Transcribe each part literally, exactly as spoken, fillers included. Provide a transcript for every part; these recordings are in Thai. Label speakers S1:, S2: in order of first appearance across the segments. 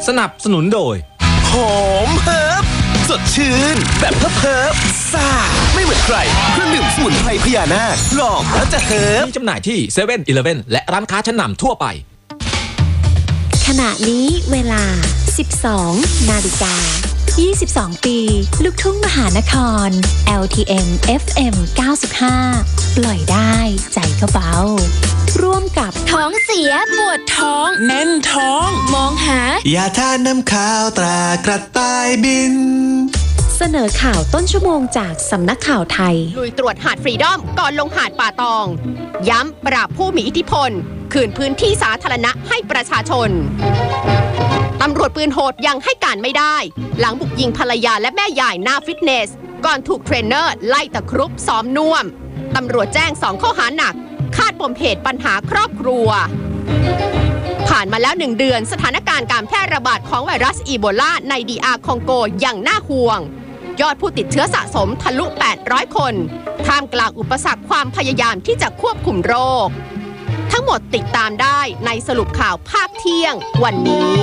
S1: สนับสนุนโดย
S2: หอมเฮิร์บสดชื่นแบบเฮิร์บเฮิร์บซ่าไม่เหมือนใครเครื่องดื่มสมุนไพรพญานาคลองแล้วจะเฮิร์บ
S1: มีจำหน่ายที่เซเว่นอีเลฟเว่นและร้านค้าชั้นนำทั่วไป
S3: ขณะนี้เวลา สิบสอง นาฬิกา ยี่สิบสอง ปีลูกทุ่งมหานคร แอล ที เอ็ม เอฟ เอ็ม เก้าสิบห้า ปล่อยได้ใจก็เบาร่วมกับท้องเสียปวดท้อง
S4: แน่นท้อง
S3: มองหาย
S5: าทานน้ำข้าวตรากระต่ายบิน
S3: เสนอข่าวต้นชั่วโมงจากสำนักข่าวไทย
S6: ลุยตรวจหาดฟรีดอมก่อนลงหาดป่าตองย้ำปราบผู้มีอิทธิพลคืนพื้นที่สาธารณะให้ประชาชนตำรวจปืนโหดยังให้การไม่ได้หลังบุกยิงภรรยาและแม่ยายหน้าฟิตเนสก่อนถูกเทรนเนอร์ไล่ตะครุบซ้อมน่วมตำรวจแจ้งสองข้อหาหนักคาดปมเหตุปัญหาครอบครัวผ่านมาแล้วหนึ่งเดือนสถานการณ์การแพร่ระบาดของไวรัสอีโบลาในดีอาร์คองโกยังน่าห่วงยอดผู้ติดเชื้อสะสมทะลุแปดร้อยคนท่ามกลางอุปสรรคความพยายามที่จะควบคุมโรคทั้งหมดติดตามได้ในสรุปข่าวภาคเที่ยงวันนี้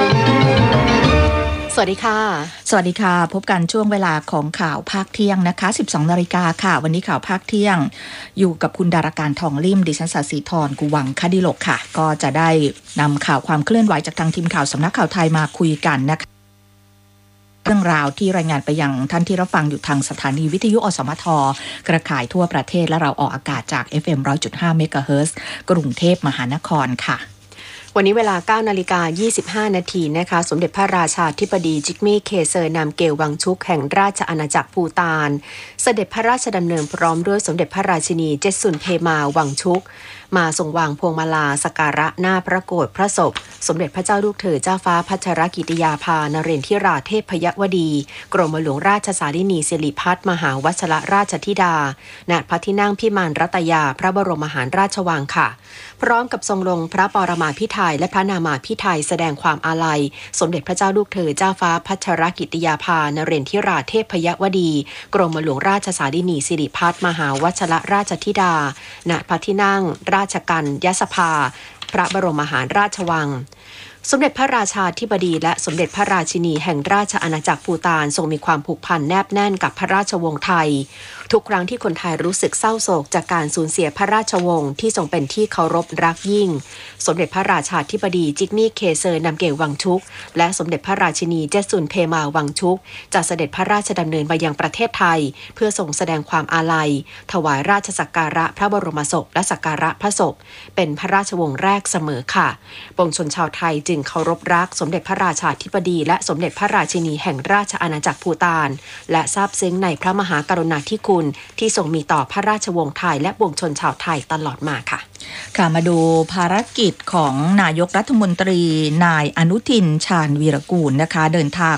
S6: สวัสดีค่ะ
S4: สวัสดีค่ะพบกันช่วงเวลาของข่าวภาคเที่ยงนะคะ สิบสอง นาฬิกาค่ะวันนี้ข่าวภาคเที่ยงอยู่กับคุณดาราการทองลิ่มดิฉันศศิธรกุวังคดิลกค่ะก็จะได้นำข่าวความเคลื่อนไหวจากทางทีมข่าวสำนักข่าวไทยมาคุยกันนะคะเรื่องราวที่รายงานไปยังท่านที่รับฟังอยู่ทางสถานีวิทยุอสมทกระข่ายทั่วประเทศและเราออกอากาศจาก เอฟ เอ็ม หนึ่งร้อยจุดห้า เมกะเฮิรตซ์กรุงเทพมหานครค่ะ
S6: วันนี้เวลา เก้านาฬิกายี่สิบห้า นาทีนะคะสมเด็จพระราชาธิบดีจิกมี่เคเซอร์นามเกลวังชุกแห่งราชอาณาจักรภูฏานเสด็จพระราชดำเนินพร้อมด้วยสมเด็จพระราชินีเจสุนเพมาวังชุกมาทรงวางพวงมาลาสักการะหน้าพระโกฐพระศพสมเด็จพระเจ้าลูกเธอเจ้าฟ้าพัชรกิติยาภานเรนทิราเทพยวดีกรมหลวงราชสารินีสิริพัฒน์มหาวชรราชธิดาณพระที่นั่งพิมานรัตยาพระบรมมหาราชวังค่ะพร้อมกับทรงลงพระปรมาภิไธยและพระนามาภิไธยแสดงความอาลัยสมเด็จพระเจ้าลูกเธอเจ้าฟ้าพัชรกิติยาภานเรนทิราเทพยวดีกรมหลวงราชสารินีสิริพัฒน์มหาวชรราชธิดาณพระที่นั่งราชกัญยสภาพระบรมมหาราชวังสมเด็จพระราชาธิบดีและสมเด็จพระราชินีแห่งราชอาณาจักรภูฏานทรงมีความผูกพันแนบแน่นกับพระราชวงศ์ไทยทุกครั้งที่คนไทยรู้สึกเศร้าโศกจากการสูญเสียพระราชวงศ์ที่ทรงเป็นที่เคารพรักยิ่งสมเด็จพระราชาธิบดีจิกมี่เคเซอร์นำเกลวังชุกและสมเด็จพระราชินีเจสุนเพมาวังชุกจะเสด็จพระราชดำเนินมายังประเทศไทยเพื่อทรงแสดงความอาลัยถวายราชสักการะพระบรมศพและสักการะพระศพเป็นพระราชวงศ์แรกเสมอค่ะปวงชนชาวไทยจึงเคารพรักสมเด็จพระราชาธิบดีและสมเด็จพระราชินีแห่งราชอาณาจักรภูฏานและซาบซึ้งในพระมหากรุณาธิคุณที่ทรงมีต่อพระราชวงศ์ไทยและปวงชนชาวไทยตลอดมาค่ะ
S4: ค่ะมาดูภารกิจของนายกรัฐมนตรีนายอนุทินชาญวีรกูลนะคะเดินทาง